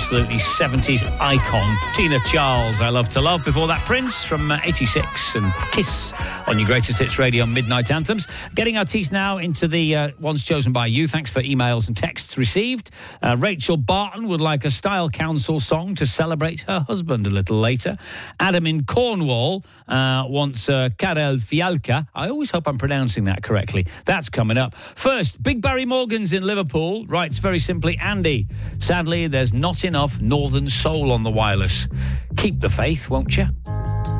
absolutely 70s icon, Tina Charles, I Love to Love. Before that, Prince from 86 and Kiss on your Greatest Hits Radio Midnight Anthems. Getting our teeth now into the ones chosen by you. Thanks for emails and texts received. Rachel Barton would like a Style Council song to celebrate her husband a little later. Adam in Cornwall wants Karel Fialka. I always hope I'm pronouncing that correctly. That's coming up. First, Big Barry Morgan's in Liverpool writes very simply, Andy, sadly, there's not enough Northern Soul on the wireless. Keep the faith, won't you?